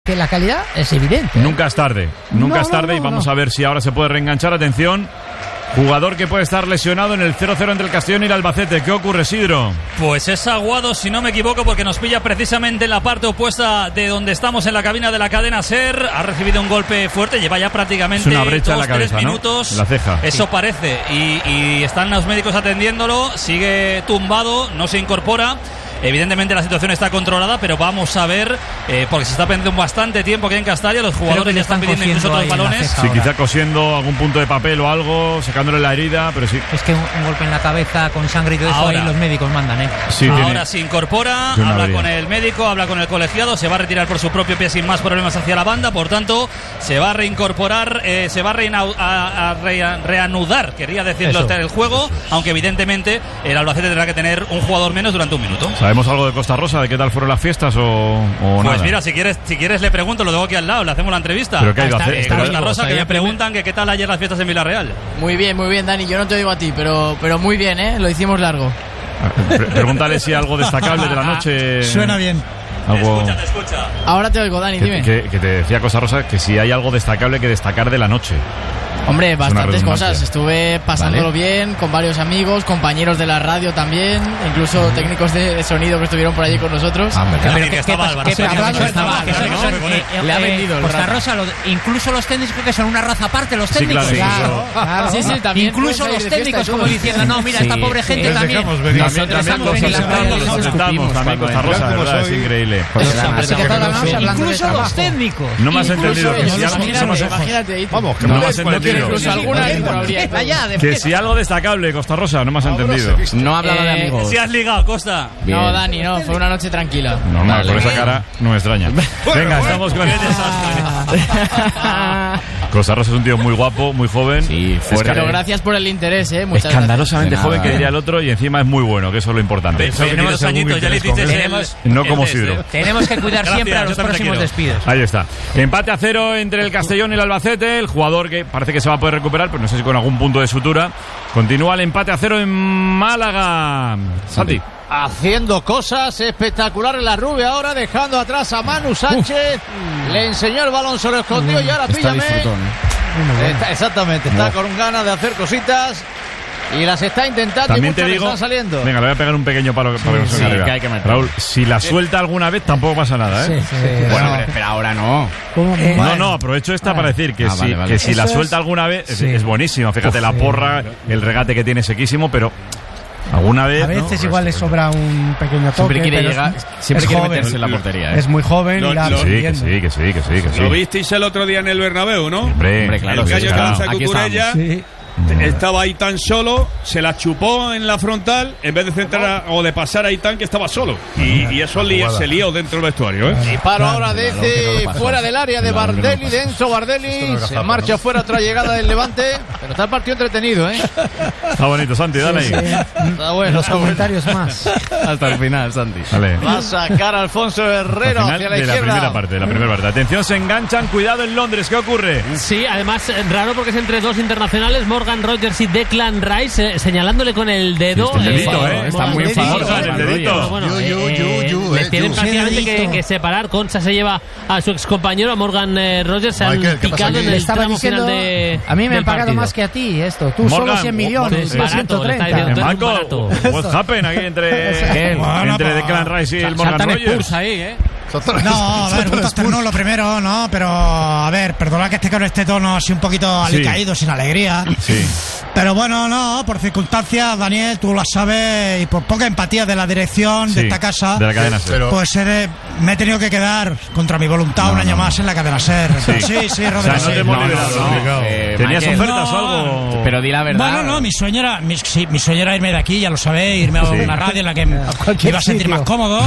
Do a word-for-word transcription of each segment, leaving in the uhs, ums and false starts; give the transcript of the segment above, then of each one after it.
Que la calidad es evidente. Nunca es tarde, nunca no, es tarde no, no, y vamos no. a ver si ahora se puede reenganchar. Atención, jugador que puede estar lesionado en el cero cero entre el Castellón y el Albacete. ¿Qué ocurre, Sidro? Pues es Aguado, si no me equivoco, porque nos pilla precisamente en la parte opuesta de donde estamos en la cabina de la cadena SER. Ha recibido un golpe fuerte, lleva ya prácticamente es una brecha dos, en la cabeza, tres minutos. ¿no? La ceja. Eso sí parece. Y, y están los médicos atendiéndolo, sigue tumbado, no se incorpora. Evidentemente la situación está controlada, pero vamos a ver, eh, porque se está perdiendo bastante tiempo aquí en Castalia. Los jugadores ya están pidiendo incluso otros balones. Sí, quizá cosiendo algún punto de papel o algo, sacándole la herida, pero sí. Es que un, un golpe en la cabeza con sangre y todo eso, ahora, ahí los médicos mandan, ¿eh? Sí, ahora tiene, se incorpora, tiene habla con el médico, habla con el colegiado, se va a retirar por su propio pie sin más problemas hacia la banda, por tanto, se va a reincorporar, eh, se va a, reinau- a, a re- reanudar, quería decirlo, eso, el juego, eso. Aunque evidentemente el Albacete tendrá que tener un jugador menos durante un minuto. ¿Sabemos algo de Costa Rosa? ¿De qué tal fueron las fiestas o, o pues nada? Mira, si quieres, si quieres le pregunto, lo tengo aquí al lado, le hacemos la entrevista. ¿Pero qué ha ido a hacer? Está Costa Rosa, que me preguntan que qué tal ayer las fiestas en Villarreal. Muy bien, muy bien, Dani, yo no te digo a ti, pero, pero muy bien, ¿eh? Lo hicimos largo. Pre- pregúntale si algo destacable de la noche. Suena bien. Algo... Te escucha, te escucha. Ahora te oigo, Dani, que, dime. Que, que te decía Costa Rosa que si hay algo destacable que destacar de la noche. Hombre, bastantes cosas. Estuve pasándolo vale. bien con varios amigos, compañeros de la radio también, incluso uh-huh. técnicos de, de sonido que estuvieron por allí con nosotros. Ah, pero ¿qué, ¿qué, ¿qué, ¿qué, ¿qué hablando estaba? Le ha vendido el Costa Rosa, lo, incluso los técnicos que son una raza aparte, los técnicos. Sí, claro, claro, claro. Sí, sí, también incluso los técnicos como diciendo, no, mira, sí, esta pobre gente sí, también. Nosotros también también Costa Rosa, de verdad, es increíble. Incluso los técnicos. No me has entendido. Imagínate, vamos, que no me has entendido. Incluso alguna que si algo destacable, Costa Rosa, no me has entendido. No ha hablado eh, de amigos. Si has ligado, Costa. Bien. No, Dani, no, fue una noche tranquila. No, no, por esa cara no me extraña. Venga, estamos con... Costa Rosa es un tío muy guapo, muy joven. Sí, fuerte. Pero gracias por el interés, ¿eh? Muchas escandalosamente gracias. joven, que diría el otro, y encima es muy bueno, que eso es lo importante. Eso tenemos dos añitos, ya le hiciste tenemos, no como Sidro. Tenemos que cuidar gracias, siempre a los próximos despidos. Ahí está. Empate a cero entre el Castellón y el Albacete. El jugador que parece que se va a poder recuperar, pero no sé si con algún punto de sutura. Continúa el empate a cero en Málaga. Santi. Haciendo cosas espectaculares la Rubia ahora, dejando atrás a Manu Sánchez. Uf. Le enseñó el balón, se lo escondió y ahora píllame. Está, exactamente, está no. con ganas de hacer cositas y las está intentando. También y te digo, están saliendo. Venga, le voy a pegar un pequeño palo para que no se me caiga. Raúl, si la suelta alguna vez tampoco pasa nada, ¿eh? Sí, sí, sí, bueno, no. pero espera, ahora no. Eh, no, no, aprovecho esta vale. para decir que, ah, si, vale, vale. que si la suelta es... alguna vez es, sí. es buenísima. Fíjate Uf, la porra, el regate que tiene sequísimo, pero alguna vez. A veces ¿no? igual le sobra un pequeño toque. Siempre quiere llegar, siempre quiere joven. meterse en la portería. ¿eh? Es muy joven lo, y la lo, sí, que sí, que sí, que sí, que sí. Lo visteis el otro día en el Bernabéu, ¿no? Hombre, Hombre claro. El gallo que lanza Cucurella. Sí. Estaba Aitán solo, se la chupó en la frontal en vez de centrar a, o de pasar a Aitán, que estaba solo. Y, y eso li, se lió dentro del vestuario, ¿eh? Y paro ahora desde no fuera del área de Bardelli, dentro Bardelli, se no marcha fuera otra llegada del Levante, pero está el partido entretenido, ¿eh? Está bonito, Santi, dale ahí. Está bueno, los comentarios más. Hasta el final, Santi. Vale. Va a sacar a Alfonso Herrero hacia la de izquierda. La primera parte, de la primera parte. Atención, se enganchan, cuidado en Londres, ¿qué ocurre? Sí, además raro porque es entre dos internacionales, Morgan Rogers y Declan Rice, eh, señalándole con el dedo. El dedito, eh, eh. Está muy famoso el dedito. Bueno, bueno, you, you, you, you, les tienen prácticamente que, que separar. Concha se lleva a su excompañero, a Morgan eh, Rogers. Se han picado en el tramo final de. A mí me han pagado más que a ti esto. Tú Morgan, solo cien millones. Barato, ciento treinta. Marco, what happened aquí entre, entre Declan Rice y el Morgan Rogers? Ahí, ¿eh? No, a ver, un no, lo primero, no, pero a ver, perdona que esté con este tono así un poquito alicaído, sí. sin alegría. Sí. Pero bueno, no, por circunstancias, Daniel, tú lo sabes, y por poca empatía de la dirección sí, de esta casa, de la cadena SER. Pues he, me he tenido que quedar contra mi voluntad no, un año no. más en la cadena SER. Sí, sí, sí, Rodrigo. O sea, no te hemos no, liberado, no, no. Eh, ¿Tenías Michael, ofertas no, o algo? Pero di la verdad. Bueno, no, mi sueño era, mi, sí, mi sueño era irme de aquí, ya lo sabéis, irme a sí. una radio en la que me iba a sentir más cómodo.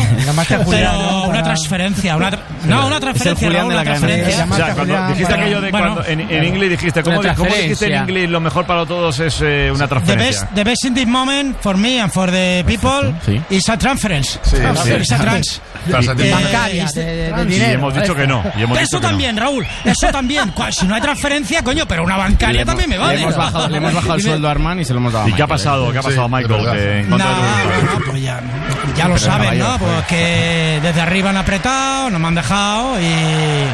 Pero una transferencia, una tra no, una transferencia, no, una transferencia. O sea, cuando dijiste aquello de cuando en inglés dijiste, ¿cómo dijiste en inglés lo mejor para todos minutos es eh, una transferencia. The best, the best in this moment for me and for the people sí. is a transference. Sí, sí. Is a trans. Eh, bancaria, de, de, de dinero. Y hemos dicho que no. Y hemos eso dicho también, que no. Raúl. Eso también. Si no hay transferencia, coño, pero una bancaria le también me vale. Le hemos bajado, le hemos bajado el sueldo a Armand y se lo hemos dado a ¿Y Michael. qué ha pasado? ¿Qué ha pasado, sí, Michael? Que en contra no, de no, pues ya, ya lo saben, ¿no? Pues que desde arriba han apretado, no me han dejado y...